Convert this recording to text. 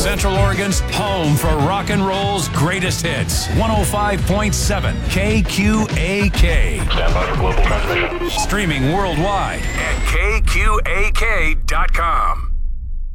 Central Oregon's home for rock and roll's greatest hits. 105.7 KQAK. Stand by for global transmission. Streaming worldwide at KQAK.com.